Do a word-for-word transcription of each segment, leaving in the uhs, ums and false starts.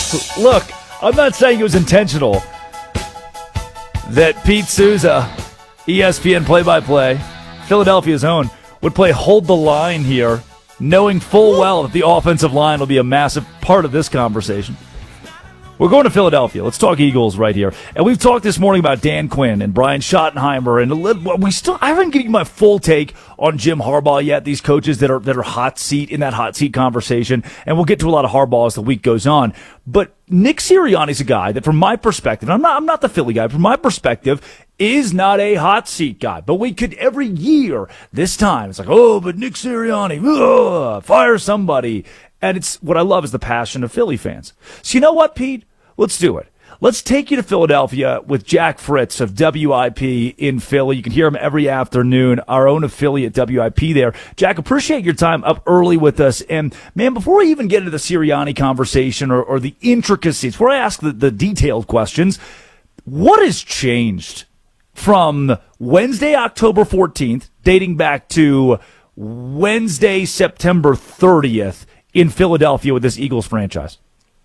Look, I'm not saying it was intentional that Pete Souza, E S P N play-by-play, Philadelphia's own, would play hold the line here, knowing full well that the offensive line will be a massive part of this conversation. We're going to Philadelphia. Let's talk Eagles right here. And we've talked this morning about Dan Quinn and Brian Schottenheimer, and a little, we still I haven't given you my full take on Jim Harbaugh yet. These coaches that are that are hot seat in that hot seat conversation, and we'll get to a lot of Harbaugh as the week goes on. But Nick Sirianni's a guy that, from my perspective, and I'm not I'm not the Philly guy. From my perspective, is not a hot seat guy. But we could every year this time it's like, oh, but Nick Sirianni, ugh, fire somebody. And it's what I love is the passion of Philly fans. So you know what, Pete? Let's do it. Let's take you to Philadelphia with Jack Fritz of W I P in Philly. You can hear him every afternoon, our own affiliate W I P there. Jack, appreciate your time up early with us. And, man, before we even get into the Sirianni conversation or, or the intricacies, before I ask the, the detailed questions, what has changed from Wednesday, October fourteenth, dating back to Wednesday, September thirtieth in Philadelphia with this Eagles franchise?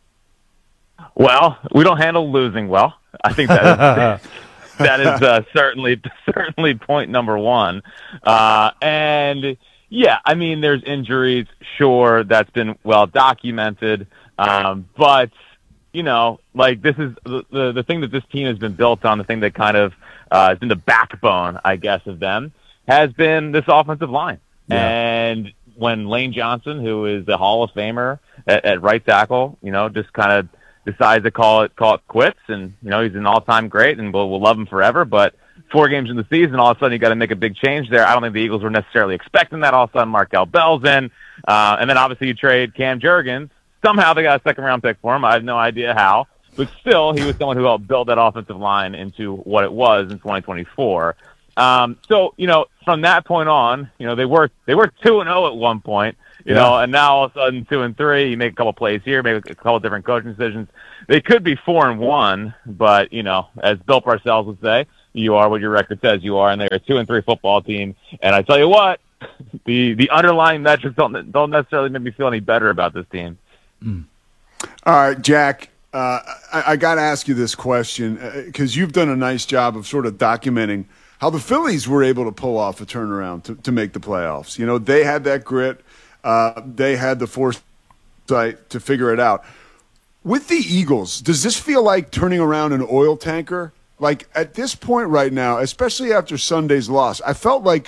Well, we don't handle losing well. I think that is, that is uh, certainly certainly point number one. Uh, and, yeah, I mean, there's injuries. Sure, that's been well documented. Um, but, you know, like this is the, the, the thing that this team has been built on, the thing that kind of uh, has been the backbone, I guess, of them, has been this offensive line. Yeah. And when Lane Johnson, who is a Hall of Famer at, at right tackle, you know, just kind of decides to call it call it quits, and you know he's an all-time great, and we'll we'll love him forever. But four games in the season, all of a sudden you got to make a big change there. I don't think the Eagles were necessarily expecting that. All of a sudden, Markel Bell's in, uh, and then obviously you trade Cam Jurgens. Somehow they got a second-round pick for him. I have no idea how, but still he was someone who helped build that offensive line into what it was in twenty twenty-four. Um, so you know from that point on, you know they were they were two and zero at one point. You yeah. know, and now all of a sudden two and three, you make a couple plays here, make a couple different coaching decisions. They could be four and one, but you know, as Bill Parcells would say, you are what your record says you are, and they're a two and three football team. And I tell you what, the the underlying metrics don't don't necessarily make me feel any better about this team. Mm. All right, Jack, uh, I, I got to ask you this question because uh, you've done a nice job of sort of documenting how the Phillies were able to pull off a turnaround to, to make the playoffs. You know, they had that grit. Uh, they had the foresight to figure it out. With the Eagles, does this feel like turning around an oil tanker? Like at this point right now, especially after Sunday's loss, I felt like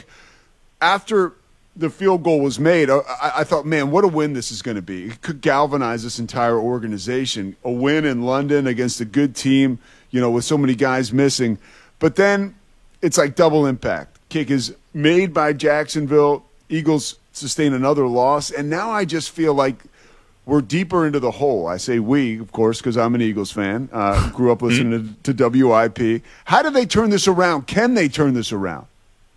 after the field goal was made, I, I thought, man, what a win this is going to be. It could galvanize this entire organization. A win in London against a good team, you know, with so many guys missing. But then it's like double impact. Kick is made by Jacksonville. Eagles sustain another loss, and now I just feel like we're deeper into the hole. I say we, of course, because I'm an Eagles fan. Uh, grew up listening to, to W I P. How do they turn this around? Can they turn this around?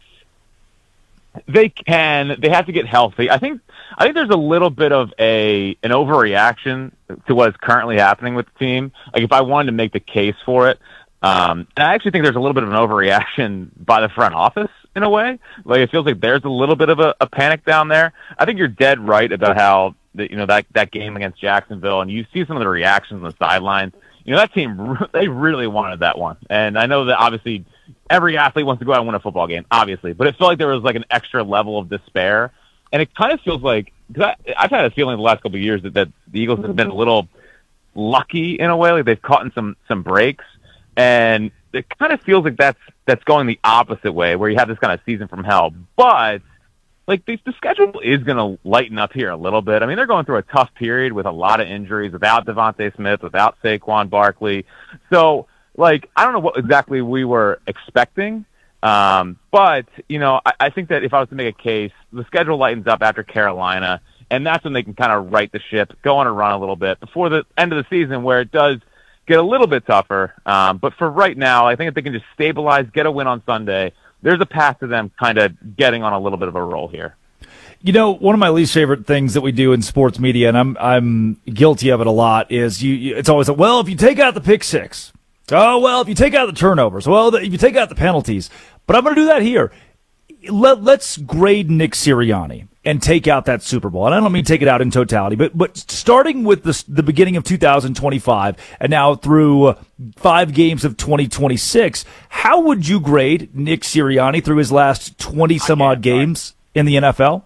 They can. They have to get healthy. I think. I think there's a little bit of a an overreaction to what is currently happening with the team. Like if I wanted to make the case for it, um, and I actually think there's a little bit of an overreaction by the front office. In a way, like it feels like there's a little bit of a, a panic down there. I think you're dead right about how the, you know that that game against Jacksonville, and you see some of the reactions on the sidelines. You know that team, they really wanted that one, and I know that obviously every athlete wants to go out and win a football game, obviously, but it felt like there was like an extra level of despair, and it kind of feels like because I've had a feeling the last couple of years that, that the Eagles have been a little lucky in a way, like they've caught in some some breaks, and it kind of feels like that's that's going the opposite way, where you have this kind of season from hell. But like the, the schedule is going to lighten up here a little bit. I mean, they're going through a tough period with a lot of injuries, without Devontae Smith, without Saquon Barkley. So, like, I don't know what exactly we were expecting, um, but you know, I, I think that if I was to make a case, the schedule lightens up after Carolina, and that's when they can kind of right the ship, go on a run a little bit before the end of the season, where it does get a little bit tougher, um, but for right now, I think if they can just stabilize, get a win on Sunday, there's a path to them kind of getting on a little bit of a roll here. You know, one of my least favorite things that we do in sports media, and I'm I'm guilty of it a lot, is you. you it's always like, well, if you take out the pick six, oh well, if you take out the turnovers, well, if you take out the penalties, but I'm going to do that here. let, let's grade Nick Sirianni and take out that Super Bowl. And I don't mean take it out in totality, but but starting with the, the beginning of two thousand twenty-five and now through five games of twenty twenty-six, how would you grade Nick Sirianni through his last twenty-some-odd games in the N F L?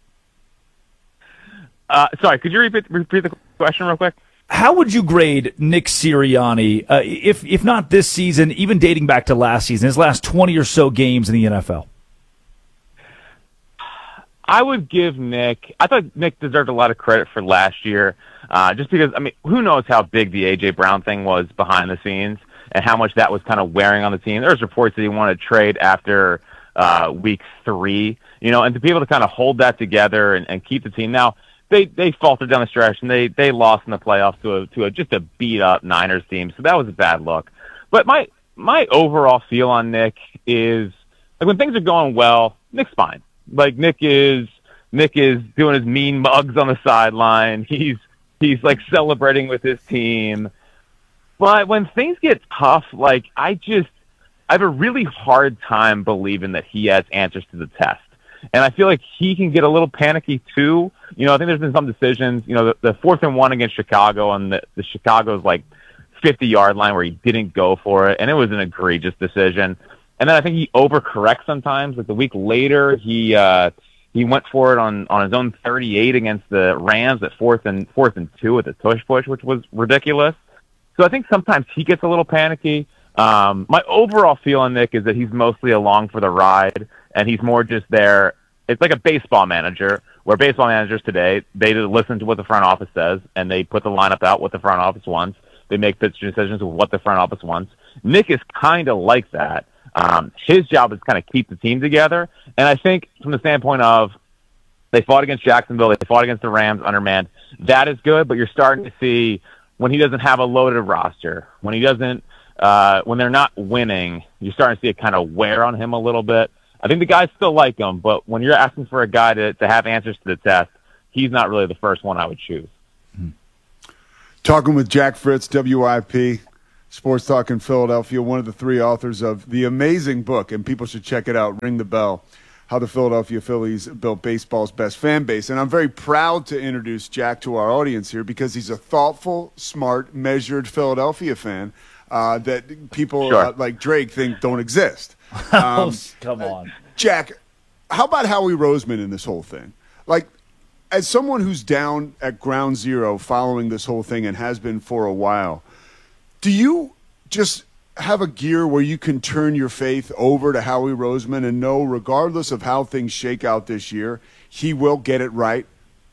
Uh, sorry, could you repeat, repeat the question real quick? How would you grade Nick Sirianni, uh, if if not this season, even dating back to last season, his last twenty or so games in the N F L? I would give Nick, I thought Nick deserved a lot of credit for last year, uh, just because, I mean, who knows how big the A J. Brown thing was behind the scenes and how much that was kind of wearing on the team. There's reports that he wanted to trade after uh, week three, you know, and to be able to kind of hold that together and, and keep the team. Now, they, they faltered down the stretch and they, they lost in the playoffs to a, to a, just a beat up Niners team. So that was a bad look. But my, my overall feel on Nick is, like, when things are going well, Nick's fine. Like Nick is, Nick is doing his mean mugs on the sideline. He's he's like celebrating with his team. But when things get tough, like I just, I have a really hard time believing that he has answers to the test. And I feel like he can get a little panicky too. You know, I think there's been some decisions. You know, the, the fourth and one against Chicago on the, the Chicago's like fifty yard line where he didn't go for it, and it was an egregious decision. And then I think he overcorrects sometimes. Like the week later, he uh, he went for it on, on his own thirty-eight against the Rams at fourth and fourth and two with a tush push, which was ridiculous. So I think sometimes he gets a little panicky. Um, my overall feel on Nick is that he's mostly along for the ride, and he's more just there. It's like a baseball manager, where baseball managers today, they listen to what the front office says, and they put the lineup out what the front office wants. They make pitch decisions with what the front office wants. Nick is kind of like that. Um, his job is kind of keep the team together. And I think from the standpoint of they fought against Jacksonville, they fought against the Rams undermanned, that is good, but you're starting to see when he doesn't have a loaded roster, when he doesn't, uh, when they're not winning, you're starting to see it kind of wear on him a little bit. I think the guys still like him, but when you're asking for a guy to, to have answers to the test, he's not really the first one I would choose. Talking with Jack Fritz, W I P. Sports Talk in Philadelphia, one of the three authors of the amazing book, and people should check it out, Ring the Bell, How the Philadelphia Phillies Built Baseball's Best Fan Base. And I'm very proud to introduce Jack to our audience here because he's a thoughtful, smart, measured Philadelphia fan uh, that people sure. uh, like Drake think don't exist. Um, Come on. Jack, how about Howie Roseman in this whole thing? Like, as someone who's down at ground zero following this whole thing and has been for a while, do you just have a gear where you can turn your faith over to Howie Roseman and know, regardless of how things shake out this year, he will get it right?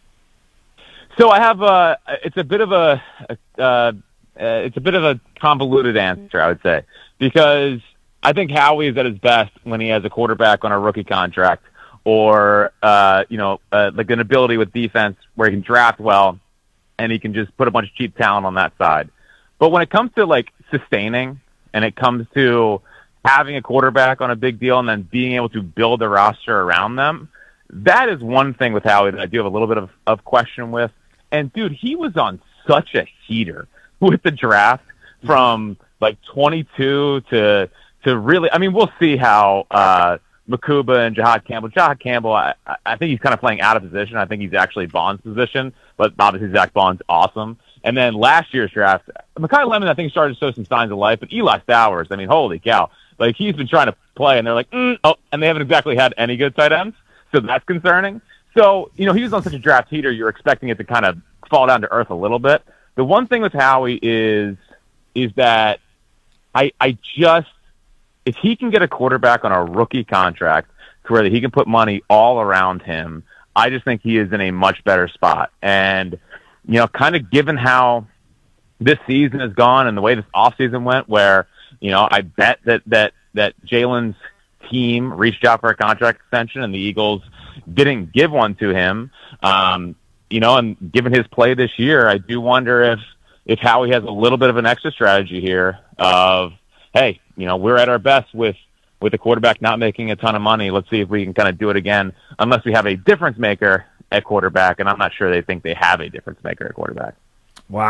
So I have a, it's a bit of a, a uh, it's a bit of a convoluted answer, I would say, because I think Howie is at his best when he has a quarterback on a rookie contract or, uh, you know, uh, like an ability with defense where he can draft well and he can just put a bunch of cheap talent on that side. But when it comes to, like, sustaining and it comes to having a quarterback on a big deal and then being able to build a roster around them, that is one thing with Howie that I do have a little bit of, of question with. And, dude, he was on such a heater with the draft from, like, twenty-two to to really – I mean, we'll see how uh, Makuba and Jahad Campbell – Jahad Campbell, I, I think he's kind of playing out of position. I think he's actually Bond's position, but obviously Zach Bond's awesome. And then last year's draft, Mekhi Lemon, I think, started to show some signs of life. But Eli Stowers, I mean, holy cow. Like, he's been trying to play, and they're like, mm, oh, and they haven't exactly had any good tight ends. So that's concerning. So, you know, he was on such a draft heater, you're expecting it to kind of fall down to earth a little bit. The one thing with Howie is is that I I just, if he can get a quarterback on a rookie contract to where he can put money all around him, I just think he is in a much better spot. And you know, kind of given how this season has gone and the way this offseason went, where, you know, I bet that, that, that Jalen's team reached out for a contract extension and the Eagles didn't give one to him. Um, you know, and given his play this year, I do wonder if, if Howie has a little bit of an extra strategy here of, hey, you know, we're at our best with, with the quarterback not making a ton of money. Let's see if we can kind of do it again, unless we have a difference maker at quarterback, and I'm not sure they think they have a difference maker at quarterback. Wow.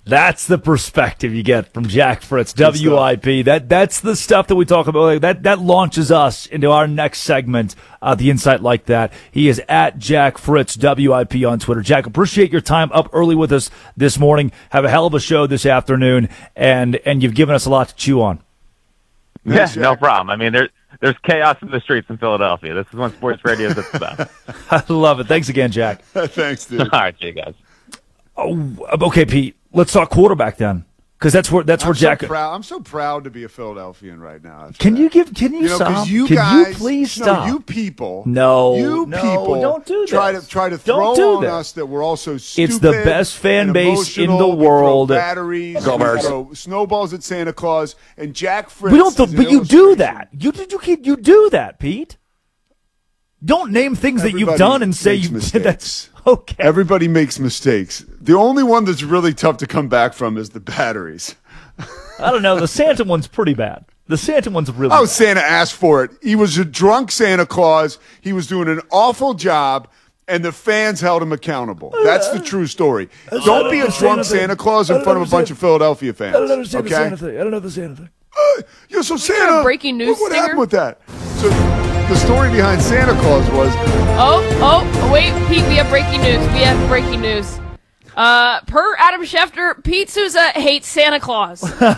That's the perspective you get from Jack Fritz, W I P. That that's the stuff that we talk about. Like, that that launches us into our next segment, uh, the Insight Like That. He is at Jack Fritz, W I P on Twitter. Jack, appreciate your time up early with us this morning. Have a hell of a show this afternoon, and and you've given us a lot to chew on. Yeah, Thanks, no Jack. problem. I mean, there, there's chaos in the streets in Philadelphia. This is when sports radio is at the best. I love it. Thanks again, Jack. Thanks, dude. All right, see you guys. Oh, okay, Pete. Let's talk quarterback then, because that's where that's where I'm Jack. So proud. I'm so proud to be a Philadelphian right now. after Can that. you give? Can you, You know, stop? because you can guys, you please no, stop? you people, No, you no, people, don't do try this. to try to Don't throw do on this. us that we're all so stupid. It's the best fan and base in emotional. the We throw world. batteries, Go we Bears. throw snowballs at Santa Claus, and Jack Fritz. We don't. is Th- but an you do illustration. that. You did. You keep. You do that, Pete. Don't name things that you've Everybody done and say makes you. mistakes. That's okay. Everybody makes mistakes. The only one that's really tough to come back from is the batteries. I don't know. The Santa one's pretty bad. The Santa one's really. Oh, bad. Santa asked for it. He was a drunk Santa Claus. He was doing an awful job, and the fans held him accountable. That's the true story. Don't be a drunk Santa Claus in front of a bunch of Philadelphia fans. I don't understand okay? the Santa thing. I don't know the Santa thing. Uh, yeah, so Santa. a breaking news What, what stinger? happened with that? So the story behind Santa Claus was Oh, oh, wait, Pete, we have breaking news. We have breaking news. Uh, per Adam Schefter, Pete Souza hates Santa Claus.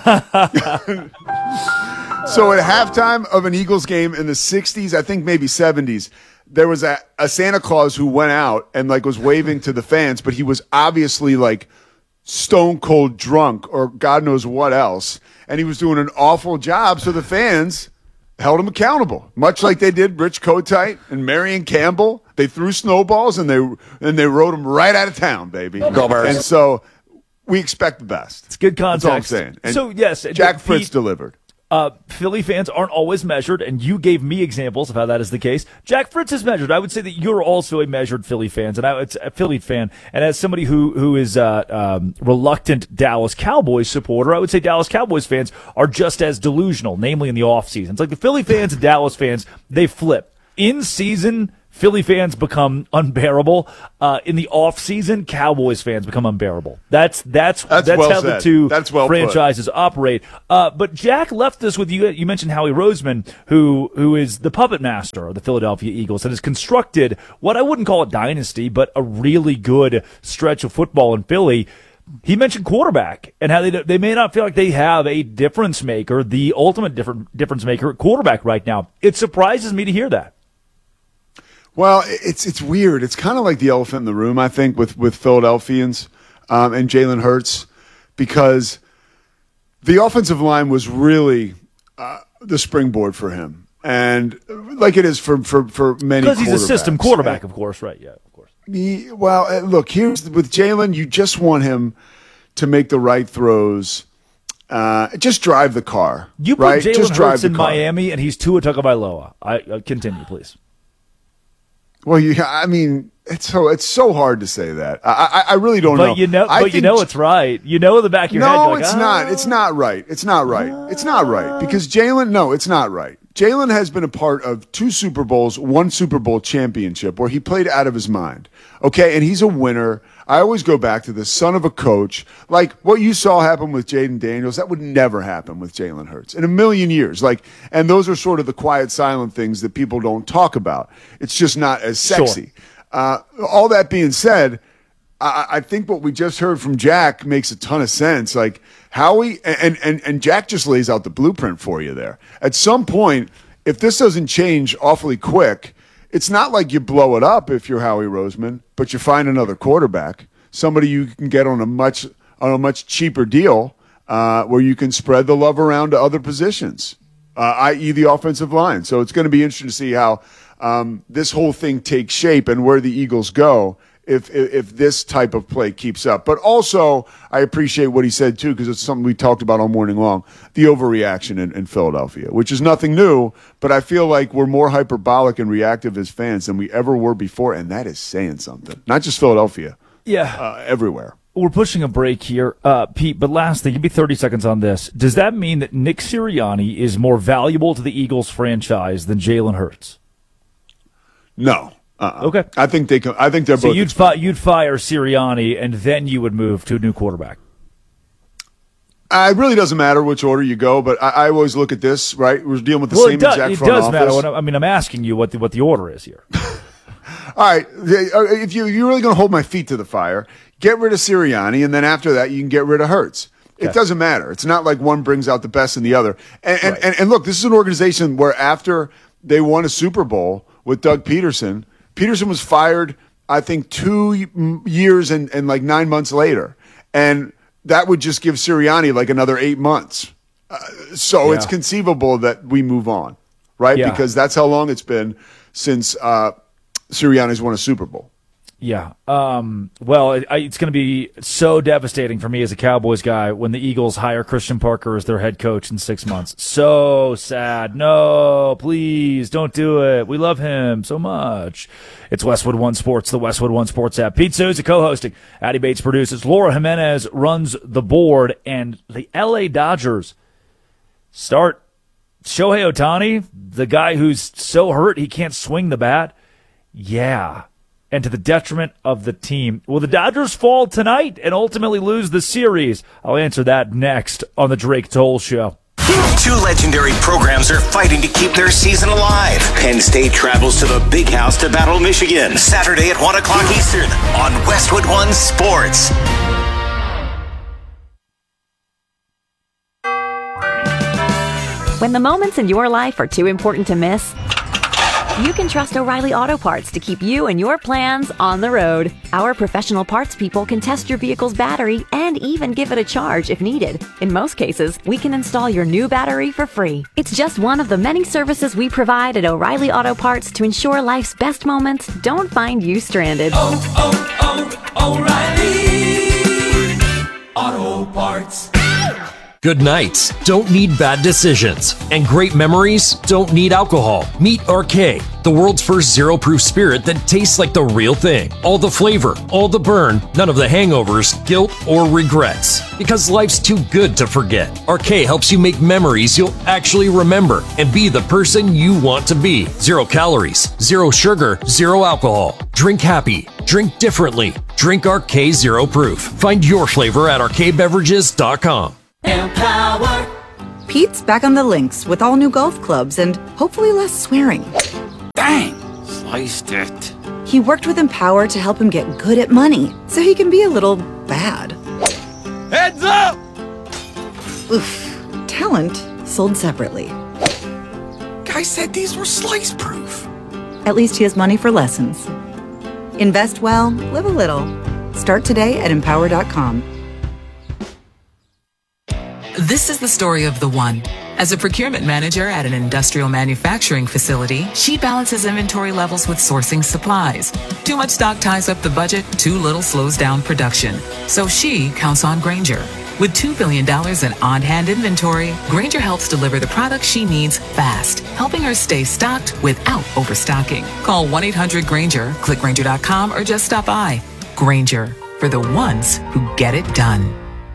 so at halftime of an Eagles game in the sixties, I think maybe seventies, there was a, a Santa Claus who went out and like was waving to the fans, but he was obviously like stone cold drunk or God knows what else. And he was doing an awful job. So the fans held him accountable, much like they did Rich Kotite and Marion Campbell. They threw snowballs and they and they rode him right out of town, baby. Go Bears. And so we expect the best. It's good context. That's all I'm saying. And so yes, Jack Pete, Fritz delivered. Uh, Philly fans aren't always measured, and you gave me examples of how that is the case. Jack Fritz is measured. I would say that you're also a measured Philly fan, and I, it's a Philly fan. And as somebody who who is a uh, um, reluctant Dallas Cowboys supporter, I would say Dallas Cowboys fans are just as delusional, namely in the off season. It's like the Philly fans and Dallas fans, they flip. In season, Philly fans become unbearable. Uh, in the off season, Cowboys fans become unbearable. That's that's That's that's well how the said. two That's well put. franchises operate. Uh, but Jack left us with you. You mentioned Howie Roseman, who who is the puppet master of the Philadelphia Eagles and has constructed what I wouldn't call a dynasty, but a really good stretch of football in Philly. He mentioned quarterback and how they they may not feel like they have a difference maker, the ultimate different difference maker at quarterback right now. It surprises me to hear that. Well, it's it's weird. It's kind of like the elephant in the room, I think, with, with Philadelphians um, and Jalen Hurts, because the offensive line was really uh, the springboard for him, and like it is for for, for many. Because he's a system quarterbacks. quarterback, of course, right? Yeah, of course. He, well, uh, look, here's with Jalen, you just want him to make the right throws. Uh, just drive the car. You put right? Jalen Just drive Hurts the in car. Miami, and he's Tua Tagovailoa. I uh, continue, please. Well, you, I mean, it's so it's so hard to say that. I I, I really don't But know. you know, I but you think- know it's right. You know in the back of your head. No, you're like, it's "Ah." not. It's not right. It's not right. It's not right because Jalen. No, it's not right. Jalen has been a part of two Super Bowls, one Super Bowl championship where he played out of his mind. Okay, and he's a winner. I always go back to the son of a coach. Like what you saw happen with Jaden Daniels, that would never happen with Jalen Hurts in a million years. Like, and those are sort of the quiet, silent things that people don't talk about. It's just not as sexy. Sure. Uh, all that being said, I, I think what we just heard from Jack makes a ton of sense. Like Howie and, and, and Jack just lays out the blueprint for you there. At some point, if this doesn't change awfully quick, it's not like you blow it up if you're Howie Roseman, but you find another quarterback, somebody you can get on a much on a much cheaper deal, uh, where you can spread the love around to other positions, uh, that is, the offensive line. So it's going to be interesting to see how um, this whole thing takes shape and where the Eagles go if, if if this type of play keeps up. But also, I appreciate what he said too, because it's something we talked about all morning long, the overreaction in, in Philadelphia, which is nothing new, but I feel like we're more hyperbolic and reactive as fans than we ever were before, and that is saying something. Not just Philadelphia, Yeah. uh, everywhere. We're pushing a break here, uh, Pete, but last thing, give me thirty seconds on this. Does that mean that Nick Sirianni is more valuable to the Eagles franchise than Jalen Hurts? No. Uh-uh. Okay. I think they can, I think they're So both. you'd, fi- you'd fire Sirianni, and then you would move to a new quarterback. Uh, it really doesn't matter which order you go, but I, I always look at this, right? We're dealing with the well, same it does, exact it front does office. matter. What, I mean, I'm asking you what the, what the order is here. All right. If you, you're really going to hold my feet to the fire, get rid of Sirianni, and then after that, you can get rid of Hurts. It okay. doesn't matter. It's not like one brings out the best in the other. And, and, right. and, and look, this is an organization where after they won a Super Bowl with Doug Peterson, Peterson was fired, I think, two years and, and like nine months later. And that would just give Sirianni like another eight months. Uh, so yeah. it's conceivable that we move on, right? Yeah. Because that's how long it's been since uh, Sirianni's won a Super Bowl. Yeah. Um, well, it, it's going to be so devastating for me as a Cowboys guy when the Eagles hire Christian Parker as their head coach in six months. So sad. No, please don't do it. We love him so much. It's Westwood One Sports, the Westwood One Sports app. Pete Souza co-hosting. Addie Bates produces. Laura Jimenez runs the board. And the L A Dodgers start Shohei Ohtani, the guy who's so hurt he can't swing the bat. Yeah. And to the detriment of the team. Will the Dodgers fall tonight and ultimately lose the series? I'll answer that next on the Drake Toll Show. Two legendary programs are fighting to keep their season alive. Penn State travels to the Big House to battle Michigan. Saturday at one o'clock Eastern on Westwood One Sports. When the moments in your life are too important to miss, you can trust O'Reilly Auto Parts to keep you and your plans on the road. Our professional parts people can test your vehicle's battery and even give it a charge if needed. In most cases, we can install your new battery for free. It's just one of the many services we provide at O'Reilly Auto Parts to ensure life's best moments don't find you stranded. Oh, oh, oh, O'Reilly Auto Parts. Good nights don't need bad decisions, and great memories don't need alcohol. Meet R K, the world's first zero-proof spirit that tastes like the real thing. All the flavor, all the burn, none of the hangovers, guilt, or regrets. Because life's too good to forget. R K helps you make memories you'll actually remember and be the person you want to be. Zero calories, zero sugar, zero alcohol. Drink happy. Drink differently. Drink R K Zero Proof. Find your flavor at R K beverages dot com. Empower. Pete's back on the links with all new golf clubs and hopefully less swearing. Bang! Sliced it. He worked with Empower to help him get good at money so he can be a little bad. Heads up! Oof. Talent sold separately. Guy said these were slice proof. At least he has money for lessons. Invest well, live a little. Start today at empower dot com. This is the story of the one. As a procurement manager at an industrial manufacturing facility, she balances inventory levels with sourcing supplies. Too much stock ties up the budget, too little slows down production. So she counts on Grainger. With two billion dollars in on-hand inventory, Grainger helps deliver the products she needs fast, helping her stay stocked without overstocking. Call one eight hundred Grainger, click Grainger dot com, or just stop by. Grainger, for the ones who get it done.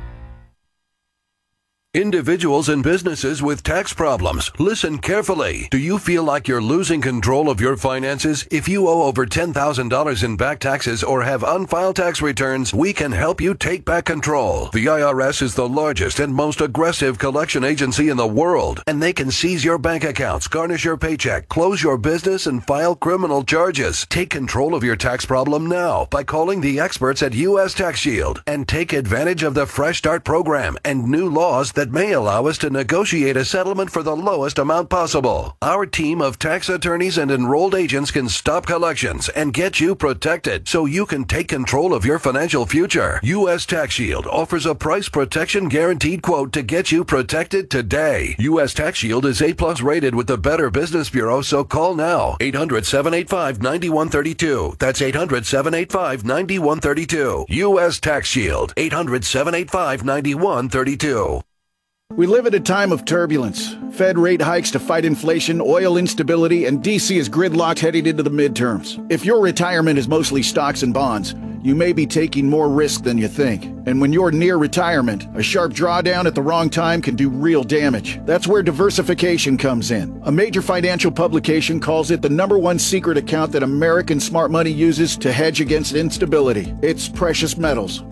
Individuals and businesses with tax problems, listen carefully. Do you feel like you're losing control of your finances? If you owe over ten thousand dollars in back taxes or have unfiled tax returns, we can help you take back control. The I R S is the largest and most aggressive collection agency in the world, and they can seize your bank accounts, garnish your paycheck, close your business, and file criminal charges. Take control of your tax problem now by calling the experts at U S Tax Shield and take advantage of the Fresh Start program and new laws that that may allow us to negotiate a settlement for the lowest amount possible. Our team of tax attorneys and enrolled agents can stop collections and get you protected so you can take control of your financial future. U S Tax Shield offers a price protection guaranteed quote to get you protected today. U S Tax Shield is A plus rated with the Better Business Bureau, so call now. eight hundred, seven eight five, nine one three two. That's eight hundred, seven eight five, nine one three two. U S Tax Shield. eight hundred, seven eight five, nine one three two. We live at a time of turbulence. Fed rate hikes to fight inflation, oil instability, and D C is gridlocked heading into the midterms. If your retirement is mostly stocks and bonds, you may be taking more risk than you think. And when you're near retirement, a sharp drawdown at the wrong time can do real damage. That's where diversification comes in. A major financial publication calls it the number one secret account that American smart money uses to hedge against instability. It's precious metals.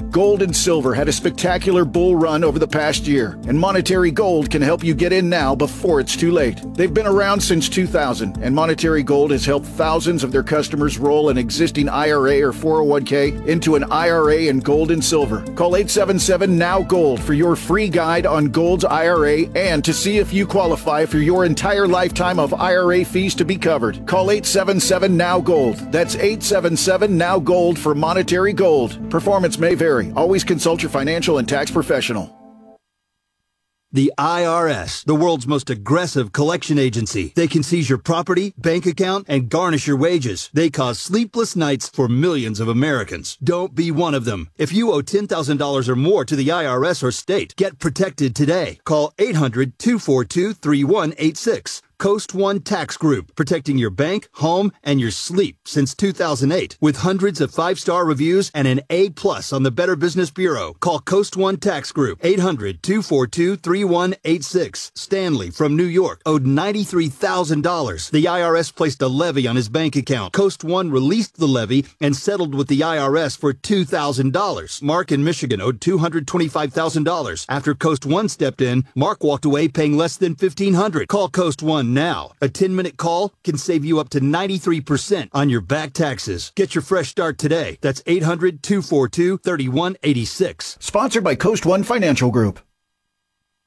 Gold and silver had a spectacular bull run over the past year, and Monetary Gold can help you get in now before it's too late. They've been around since two thousand, and Monetary Gold has helped thousands of their customers roll an existing I R A or four oh one k into an I R A in gold and silver. Call eight seven seven, N O W Gold for your free guide on Gold's I R A and to see if you qualify for your entire lifetime of I R A fees to be covered. Call eight seven seven, N O W Gold. That's eight seven seven, N O W Gold for Monetary Gold. Performance may vary. Always consult your financial and tax professional. The I R S, the world's most aggressive collection agency. They can seize your property, bank account, and garnish your wages. They cause sleepless nights for millions of Americans. Don't be one of them. If you owe ten thousand dollars or more to the I R S or state, get protected today. Call eight hundred, two four two, three one eight six. Coast One Tax Group, protecting your bank, home, and your sleep since two thousand eight. With hundreds of five-star reviews and an A plus on the Better Business Bureau. Call Coast One Tax Group, eight hundred, two four two, three one eight six. Stanley from New York owed ninety-three thousand dollars. The I R S placed a levy on his bank account. Coast One released the levy and settled with the I R S for two thousand dollars. Mark in Michigan owed two hundred twenty-five thousand dollars. After Coast One stepped in, Mark walked away paying less than fifteen hundred dollars. Call Coast One now. A ten-minute call can save you up to ninety-three percent on your back taxes. Get your fresh start today. That's eight hundred, two four two, three one eight six. Sponsored by Coast One Financial Group.